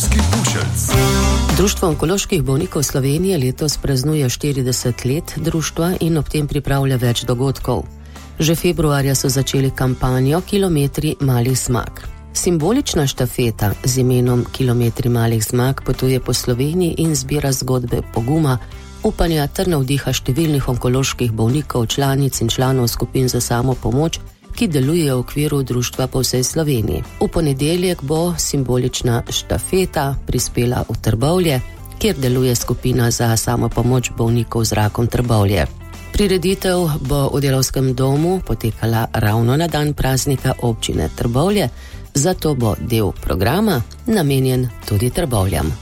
Ruski pušec. Društvo onkoloških bolnikov Slovenije letos praznuje 40 let društva in ob tem pripravlja več dogodkov. Že februarja so začeli kampanjo Kilometri malih zmag. Simbolična štafeta z imenom Kilometri malih zmag potuje po Sloveniji in zbira zgodbe poguma, upanja ter navdiha številnih onkoloških bolnikov, članic in članov skupin za samopomoč, ki delujejo v okviru društva po vsej Sloveniji. V ponedeljek bo simbolična štafeta prispela v Trbovlje, kjer deluje skupina za samopomoč bolnikov z rakom Trbovlje. Prireditev bo v Delavskem domu potekala ravno na dan praznika občine Trbovlje, zato bo del programa namenjen tudi Trbovljam.